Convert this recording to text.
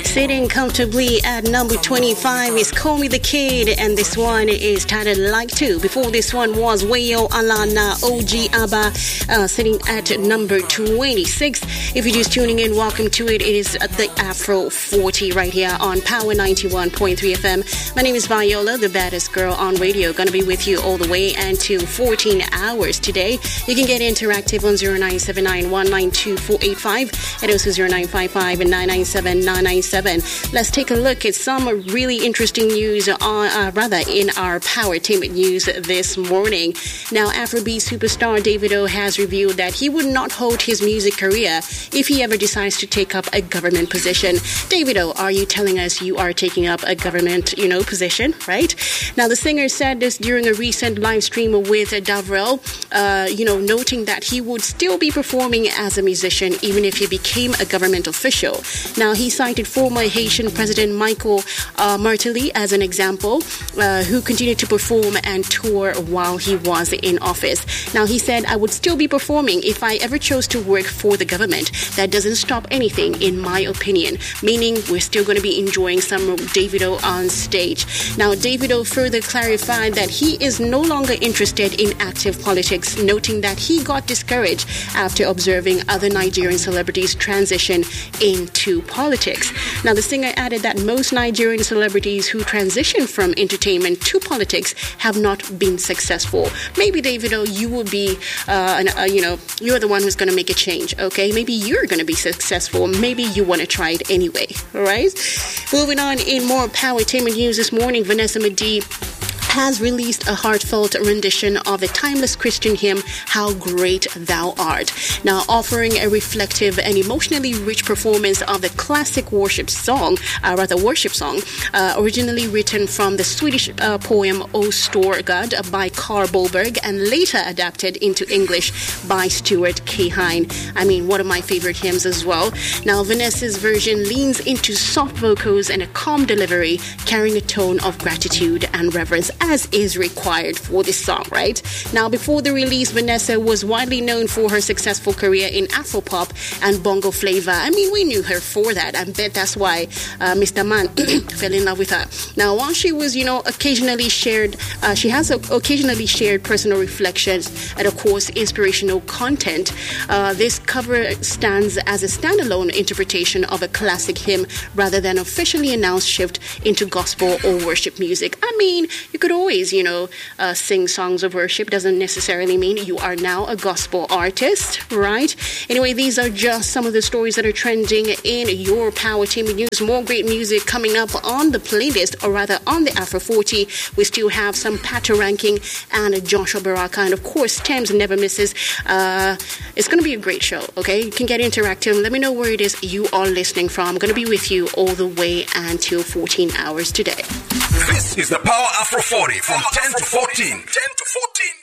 Sitting comfortably at number 25 is Call Me the Kid, and this one is titled Like To. Before this one was Wayo Alana OG Abba, sitting at number 26. If you're just tuning in, welcome to it. It is the Afro 40 right here on Power 91.3 FM. My name is Viola, the baddest girl on radio. Gonna be with you all the way until 14 hours today. You can get interactive on 0979-192-485 and also 0955 and 997-997. Let's take a look at some really interesting news in our Powertainment news this morning. Now, Afrobeat superstar Davido has revealed that he would not hold his music career if he ever decides to take up a government position. Davido, are you telling us you are taking up a government, position, right? Now, the singer said this during a recent live stream with Davrel, noting that he would still be performing as a musician even if he became a government official. Now, he cited former Haitian President Michael Martelly as an example, who continued to perform and tour while he was in office. Now, he said, I would still be performing if I ever chose to work for the government. That doesn't stop anything, in my opinion, meaning we're still going to be enjoying some Davido on stage. Now, Davido further clarified that he is no longer interested in active politics, noting that he got discouraged after observing other Nigerian celebrities transition into politics. Now, the singer added that most Nigerian celebrities who transition from entertainment to politics have not been successful. Maybe, Davido, you will be, you're the one who's going to make a change, okay? Maybe you're going to be successful. Maybe you want to try it anyway, all right? Moving on in more Powertainment news this morning, Vanessa Mdee has released a heartfelt rendition of the timeless Christian hymn, How Great Thou Art. Now, offering a reflective and emotionally rich performance of the classic worship song, originally written from the Swedish poem O Store God by Carl Boberg and later adapted into English by Stuart K. Hine. I mean, one of my favorite hymns as well. Now, Vanessa's version leans into soft vocals and a calm delivery, carrying a tone of gratitude and reverence, as is required for this song, right? Now, before the release, Vanessa was widely known for her successful career in Afropop and Bongo Flava. I mean, we knew her for that. I bet that's why Mr. Man fell in love with her. Now, while she was, she has occasionally shared personal reflections and, of course, inspirational content. This cover stands as a standalone interpretation of a classic hymn rather than officially announced shift into gospel or worship music. I mean, you could always, sing songs of worship. Doesn't necessarily mean you are now a gospel artist, right? Anyway, these are just some of the stories that are trending in your Powertainment news. More great music coming up on the playlist, or rather on the Afro 40. We still have some Pato Ranking and Joshua Baraka, and of course, Thames never misses. It's going to be a great show, okay? You can get interactive. Let me know where it is you are listening from. I'm going to be with you all the way until 14 hours today. This is the Power Afro 40 from 10 to 14. 10 to 14.